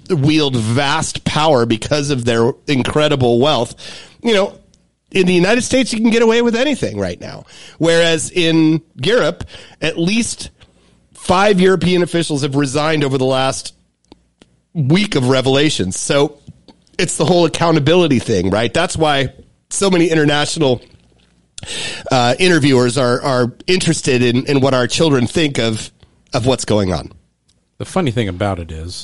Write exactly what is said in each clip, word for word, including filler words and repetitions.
wield vast power because of their incredible wealth. You know, in the United States, you can get away with anything right now. Whereas in Europe, at least five European officials have resigned over the last week of revelations. So it's the whole accountability thing, right? That's why so many international uh, interviewers are, are interested in, in what our children think of, of what's going on. The funny thing about it is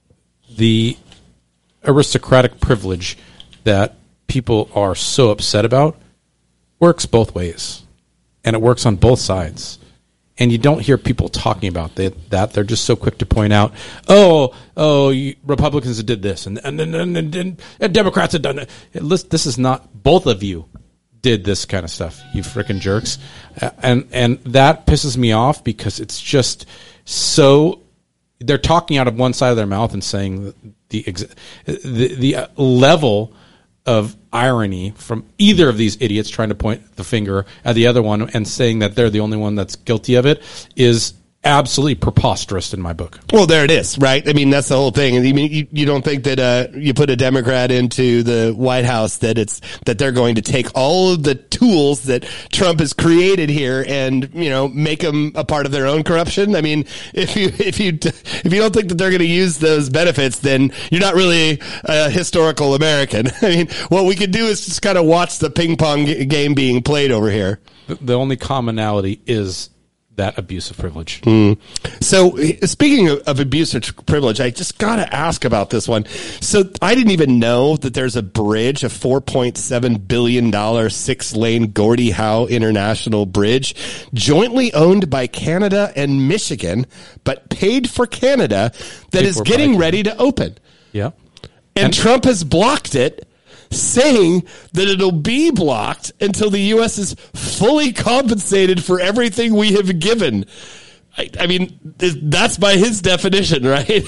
the aristocratic privilege that people are so upset about works both ways, and it works on both sides. And you don't hear people talking about that. that. They're just so quick to point out, oh, oh, you, Republicans did this, and and, and, and, and and Democrats have done it. This is not, both of you did this kind of stuff, you freaking jerks. And and that pisses me off because it's just so, they're talking out of one side of their mouth and saying the the, the level of irony from either of these idiots trying to point the finger at the other one and saying that they're the only one that's guilty of it is absolutely preposterous in my book. Well, there it is, right? I mean, that's the whole thing. I mean, you, you don't think that uh, you put a Democrat into the White House that it's that they're going to take all of the tools that Trump has created here and, you know, make them a part of their own corruption. I mean, if you if you if you don't think that they're going to use those benefits, then you're not really a historical American. I mean, what we could do is just kind of watch the ping pong game being played over here. The, the only commonality is that abuse of privilege. Mm. So speaking of, of abuse of privilege, I just got to ask about this one. So I didn't even know that there's a bridge, a four point seven billion dollars six-lane Gordie Howe International Bridge, jointly owned by Canada and Michigan, but paid for Canada, that paid is getting ready to open. Yeah. And, and Trump has blocked it, saying that it'll be blocked until the U S is fully compensated for everything we have given. I, I mean, that's by his definition, right?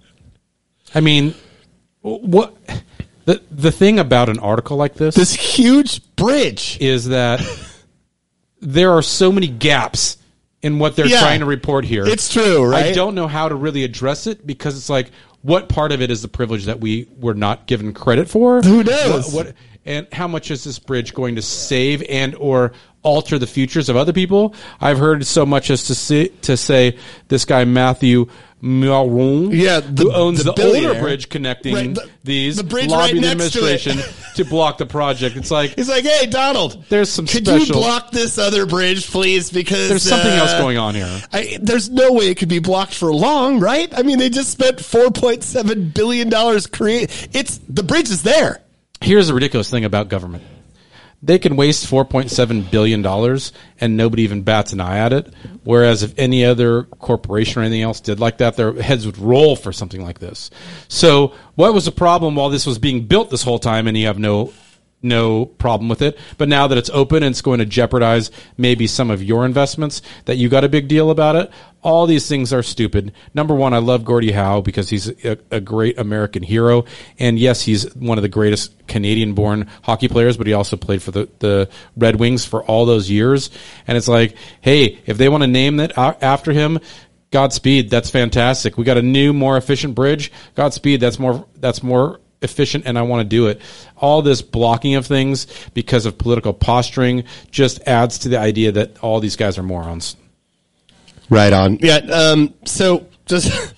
I mean, what the the thing about an article like this, this huge bridge, is that there are so many gaps in what they're yeah, trying to report here. It's true, right? I don't know how to really address it because it's like, what part of it is the privilege that we were not given credit for? Who knows? What, what, and how much is this bridge going to save and or alter the futures of other people? I've heard so much as to say, to say this guy Matthew Maron, yeah, the, who owns the, the older bridge connecting right, the, these, the bridge lobbying right the administration to, to block the project. It's like, he's like, hey, Donald, there's some could special, you block this other bridge, please? Because there's something uh, else going on here. I, there's no way it could be blocked for long, right? I mean, they just spent four point seven billion dollars create. It's the bridge is there. Here's the ridiculous thing about government. They can waste four point seven billion dollars and nobody even bats an eye at it. Whereas if any other corporation or anything else did like that, their heads would roll for something like this. So what was the problem while this was being built this whole time and you have no no problem with it? But now that it's open and it's going to jeopardize maybe some of your investments, that you got a big deal about it. All these things are stupid. Number one, I love Gordie Howe because he's a, a great American hero. And yes, he's one of the greatest Canadian-born hockey players, but he also played for the, the Red Wings for all those years. And it's like, hey, if they want to name it after him, Godspeed, that's fantastic. We got a new, more efficient bridge. Godspeed, that's more, that's more efficient, and I want to do it. All this blocking of things because of political posturing just adds to the idea that all these guys are morons. Right on. Yeah. Um, so just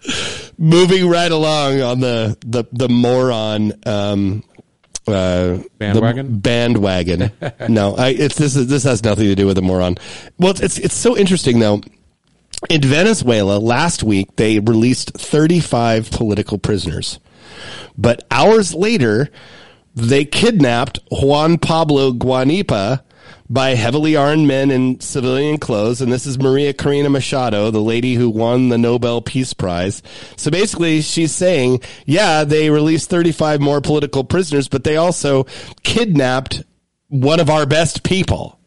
moving right along on the, the, the moron, um, uh, bandwagon the bandwagon. No, I, it's, this is, this has nothing to do with the moron. Well, it's, it's so interesting though. In Venezuela last week, they released thirty-five political prisoners, but hours later, they kidnapped Juan Pablo Guanipa by heavily armed men in civilian clothes, and this is Maria Corina Machado, the lady who won the Nobel Peace Prize. So basically, she's saying, yeah, they released thirty-five more political prisoners, but they also kidnapped one of our best people.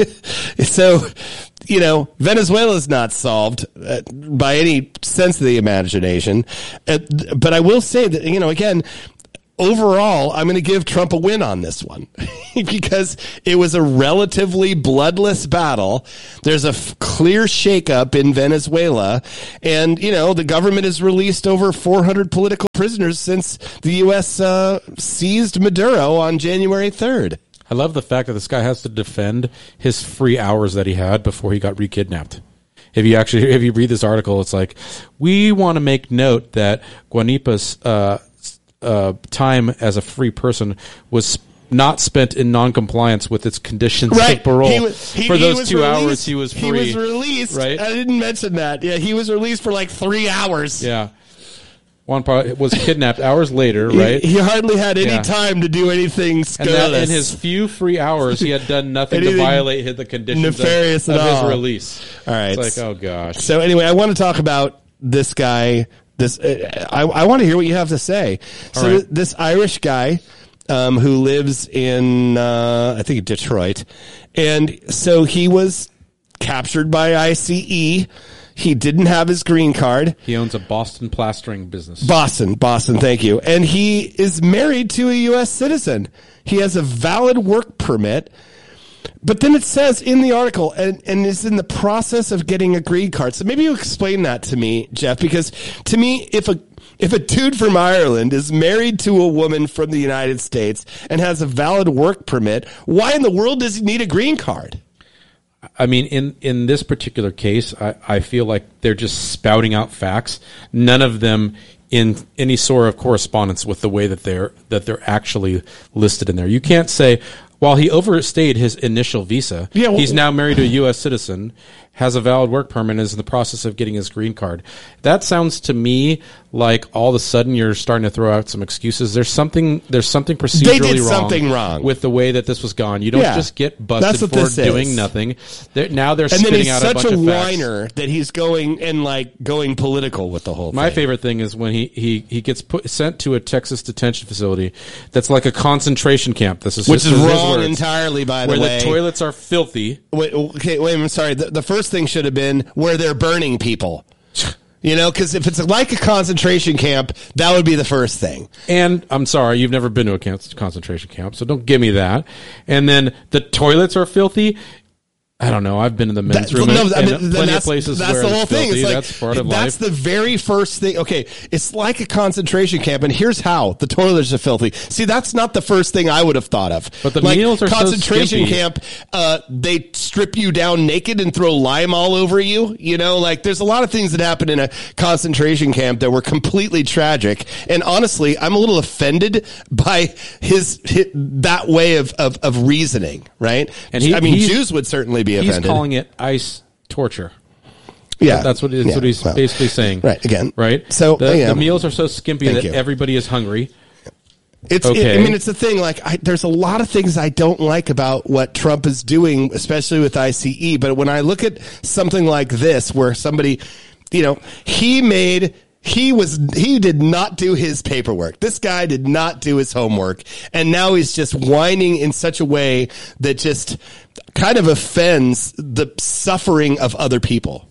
So, you know, Venezuela's not solved uh, by any sense of the imagination. Uh, but I will say that, you know, again, overall, I'm going to give Trump a win on this one because it was a relatively bloodless battle. There's a f- clear shakeup in Venezuela. And, you know, the government has released over four hundred political prisoners since the U S uh, seized Maduro on January third. I love the fact that this guy has to defend his free hours that he had before he got re-kidnapped. If you actually, if you read this article, it's like, we want to make note that Guanipa's uh, uh, time as a free person was not spent in non-compliance with its conditions right. of parole. He was, he, for those he was two released, hours, he was free. He was released. Right? I didn't mention that. Yeah, he was released for like three hours. Yeah. Juan Pablo was kidnapped hours later, right? He, he hardly had any yeah. time to do anything scurrilous. And that in his few free hours, he had done nothing to violate the conditions nefarious of, at of all. his release. All right. It's like, oh, gosh. So anyway, I want to talk about this guy. This uh, I, I want to hear what you have to say. So right. th- this Irish guy um, who lives in, uh, I think, Detroit. And so he was captured by I C E. He didn't have his green card. He owns a Boston plastering business. Boston, Boston, thank you. And he is married to a U S citizen. He has a valid work permit. But then it says in the article, and, and is in the process of getting a green card. So maybe you explain that to me, Jeff, because to me, if a if a dude from Ireland is married to a woman from the United States and has a valid work permit, why in the world does he need a green card? I mean, in, in this particular case, I, I feel like they're just spouting out facts. None of them in any sort of correspondence with the way that they're that they're actually listed in there. You can't say, while he overstayed his initial visa, yeah, well, he's now married to a U S citizen, has a valid work permit, and is in the process of getting his green card. That sounds to me like all of a sudden you're starting to throw out some excuses. There's something there's something procedurally they did wrong, something wrong with the way that this was gone. You don't yeah, just get busted for doing is. nothing. They're, now they're and spitting then he's out such a bunch a of facts. whiner that he's going and like going political with the whole My thing. favorite thing is when he, he, he gets put sent to a Texas detention facility that's like a concentration camp. This is which his, is his wrong words, entirely, by the where way. Where the toilets are filthy. Wait, okay, wait, I'm sorry. The, the first thing should have been where they're burning people. You know, because if it's like a concentration camp, that would be the first thing. And I'm sorry, you've never been to a concentration camp, so don't give me that. And then the toilets are filthy. I don't know. I've been in the men's That, room no, and, I mean, and plenty of places that's where the whole it's thing. filthy. It's like, that's part of that's life. the very first thing. Okay, it's like a concentration camp, and here's how: the toilets are filthy. See, that's not the first thing I would have thought of. But the like, meals are concentration so skimpy. camp. Uh, they strip you down naked and throw lime all over you. You know, like there's a lot of things that happen in a concentration camp that were completely tragic. And honestly, I'm a little offended by his, his that way of, of of reasoning. Right? And he, I mean, Jews would certainly be offended. He's calling it ice torture. Yeah, that's what, that's yeah, what he's well, basically saying. Right, again. Right? So the, yeah. the meals are so skimpy Thank that you. everybody is hungry. It's, okay. it, I mean, it's the thing, like, I, there's a lot of things I don't like about what Trump is doing, especially with I C E, but when I look at something like this, where somebody, you know, he made... He was, he did not do his paperwork. This guy did not do his homework. And now he's just whining in such a way that just kind of offends the suffering of other people.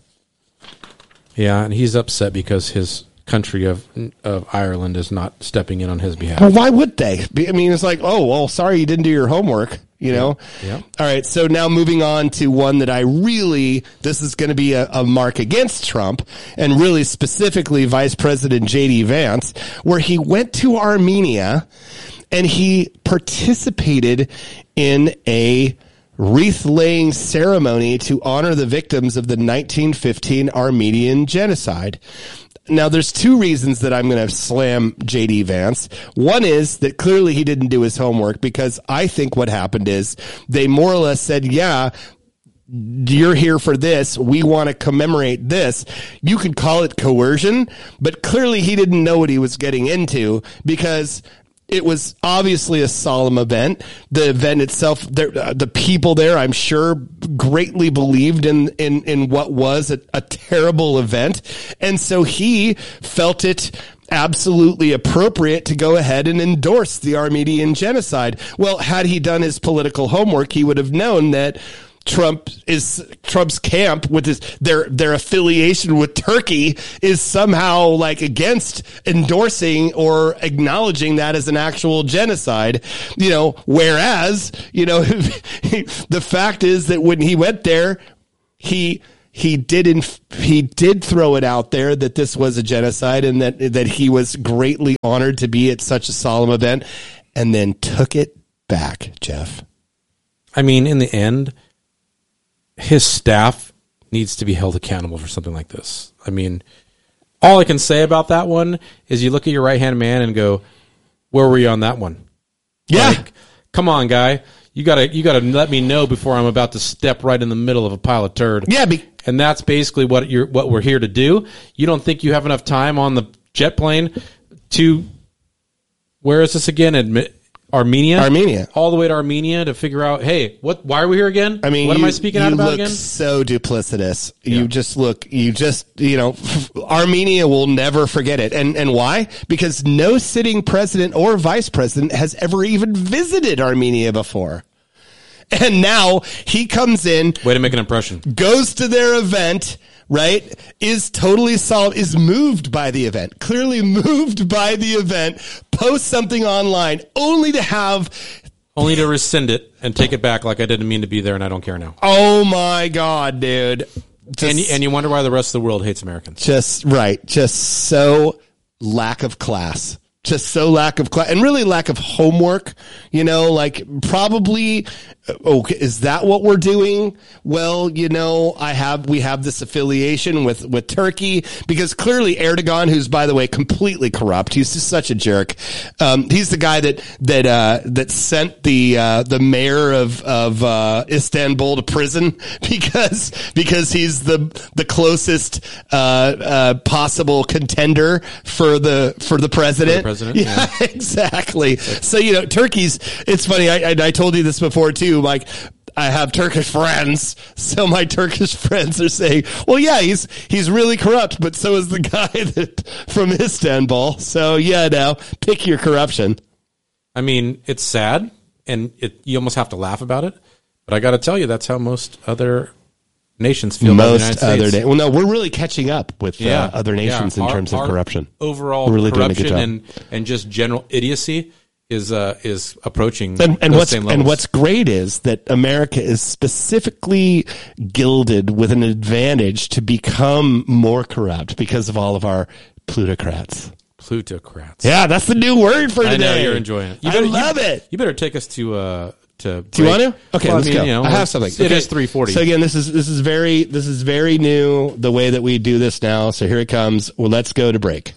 Yeah, and he's upset because his country of of Ireland is not stepping in on his behalf. Well, why would they? I mean, it's like, oh, well, sorry you didn't do your homework, you know? Yeah. All right, so now moving on to one that I really, this is going to be a, a mark against Trump, and really specifically Vice President J D Vance, where he went to Armenia and he participated in a wreath-laying ceremony to honor the victims of the nineteen fifteen Armenian genocide. Now, there's two reasons that I'm going to slam J D Vance. One is that clearly he didn't do his homework, because I think what happened is they more or less said, yeah, you're here for this. We want to commemorate this. You could call it coercion, but clearly he didn't know what he was getting into, because it was obviously a solemn event. The event itself, the, the people there, I'm sure, greatly believed in, in, in what was a, a terrible event. And so he felt it absolutely appropriate to go ahead and endorse the Armenian genocide. Well, had he done his political homework, he would have known that Trump is Trump's camp with his their their affiliation with Turkey is somehow like against endorsing or acknowledging that as an actual genocide, you know, whereas, you know, the fact is that when he went there, he he did inf- he did throw it out there that this was a genocide and that that he was greatly honored to be at such a solemn event, and then took it back, Jeff. I mean, in the end, his staff needs to be held accountable for something like this. I mean, all I can say about that one is you look at your right-hand man and go, where were you on that one? Yeah. Like, come on, guy. You gotta, you gotta let me know before I'm about to step right in the middle of a pile of turd. Yeah. Be- and that's basically what you're, what we're here to do. You don't think you have enough time on the jet plane to, where is this again? Admit, Armenia, Armenia, all the way to Armenia to figure out, hey, what? Why are we here again? I mean, what you, am I speaking you out about look again? So duplicitous. Yeah. You just look. You just you know, Armenia will never forget it. And and why? Because no sitting president or vice president has ever even visited Armenia before. And now he comes in. Way to make an impression. Goes to their event. Right, is totally solid, is moved by the event, clearly moved by the event, post something online, only to have... Only to rescind it and take it back like I didn't mean to be there and I don't care now. Oh my God, dude. Just, and, you, and you wonder why the rest of the world hates Americans. Just, right, just so lack of class. Just so lack of class and really lack of homework, you know, like probably, okay, is that what we're doing? Well, you know, I have, we have this affiliation with, with Turkey because clearly Erdogan, who's by the way, completely corrupt. He's just such a jerk. Um, he's the guy that, that, uh, that sent the, uh, the mayor of, of, uh, Istanbul to prison because, because he's the, the closest, uh, uh, possible contender for the, for the president. For the president, yeah, yeah, exactly. So, you know, Turkey's, it's funny. I, I, I told you this before too. Like, I have Turkish friends. So my Turkish friends are saying, well, yeah, he's, he's really corrupt, but so is the guy that from Istanbul. So yeah, now pick your corruption. I mean, it's sad and it, you almost have to laugh about it, but I got to tell you, that's how most other nations feel about the United Most other States. na- well, no, we're really catching up with Yeah. uh, other nations Yeah. in Our- terms of our corruption. Overall We're really doing a good corruption job. and, and just general idiocy is uh, is approaching And, and those what's same levels. and what's great is that America is specifically gilded with an advantage to become more corrupt because of all of our plutocrats. Plutocrats. Yeah, that's the new word for today. I know you're enjoying it. You I love you, it. You better take us to uh to. Do you want to? Okay, well, let's I mean, go. You know, I have something. It okay. is three forty. So again, this is this is very this is very new the way that we do this now. So here it comes. Well, let's go to break.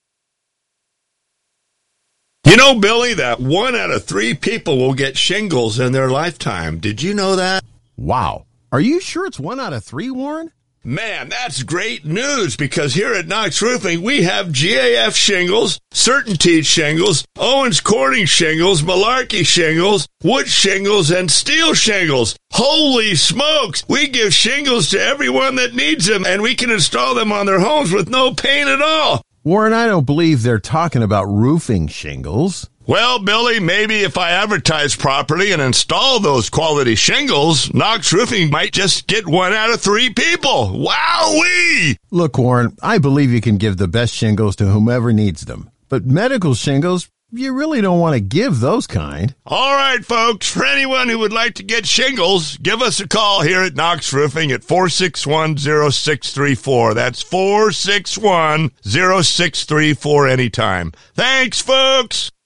You know, Billy, that one out of three people will get shingles in their lifetime. Did you know that? Wow. Are you sure it's one out of three, Warren? Man, that's great news because here at Knox Roofing, we have G A F shingles, Certainty shingles, Owens Corning shingles, Malarkey shingles, wood shingles, and steel shingles. Holy smokes! We give shingles to everyone that needs them, and we can install them on their homes with no pain at all. Warren, I don't believe they're talking about roofing shingles. Well, Billy, maybe if I advertise properly and install those quality shingles, Knox Roofing might just get one out of three people. Wowee! Look, Warren, I believe you can give the best shingles to whomever needs them. But medical shingles, you really don't want to give those kind. All right, folks, for anyone who would like to get shingles, give us a call here at Knox Roofing at four six one, zero six three four. That's four six one, zero six three four anytime. Thanks, folks!